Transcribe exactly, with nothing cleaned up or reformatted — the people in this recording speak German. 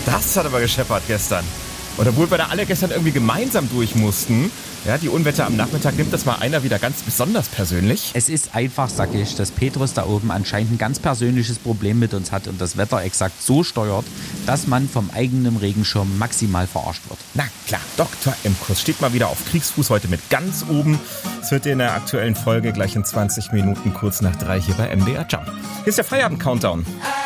Das hat aber gescheppert gestern. Und obwohl wir da alle gestern irgendwie gemeinsam durch mussten, ja, die Unwetter am Nachmittag, nimmt das mal einer wieder ganz besonders persönlich. Es ist einfach, sag ich, dass Petrus da oben anscheinend ein ganz persönliches Problem mit uns hat und das Wetter exakt so steuert, dass man vom eigenen Regenschirm maximal verarscht wird. Na klar, Doktor M-Kurs steht mal wieder auf Kriegsfuß, heute mit ganz oben. Es wird in der aktuellen Folge gleich in zwanzig Minuten kurz nach drei hier bei M D R Jump. Hier ist der Feierabend-Countdown.